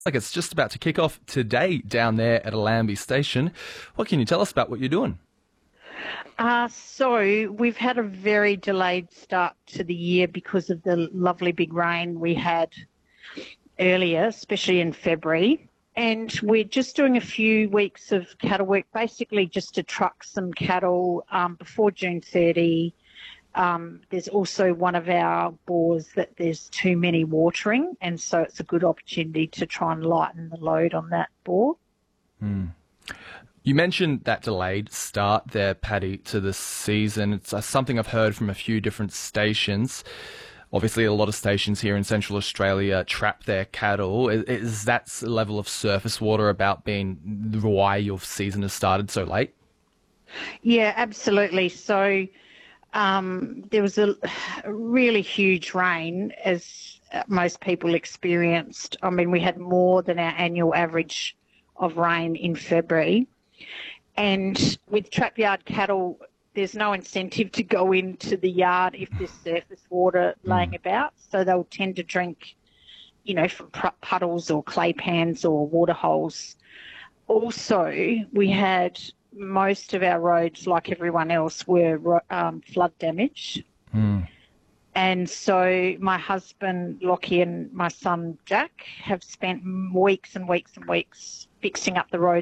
Like it's just about to kick off today down there at Allambie Station. What can you tell us about what you're doing? So we've had a very delayed start to the year because of the lovely big rain we had earlier, especially in February. And we're just doing a few weeks of cattle work, basically just to truck some cattle before June 30. There's also one of our bores that there's too many watering, and so it's a good opportunity to try and lighten the load on that bore. You mentioned that delayed start there, Paddy, to the season. It's something I've heard from a few different stations. Obviously, a lot of stations here in Central Australia trap their cattle. Is that level of surface water about being why your season has started so late? Yeah, absolutely. So there was a really huge rain, as most people experienced. I mean, we had more than our annual average of rain in February. And with trapyard cattle, there's no incentive to go into the yard if there's surface water laying about. So they'll tend to drink, from puddles or clay pans or water holes. Also, we had most of our roads, like everyone else, were flood damage. And so my husband, Lockie, and my son, Jack, have spent weeks and weeks and weeks fixing up the roads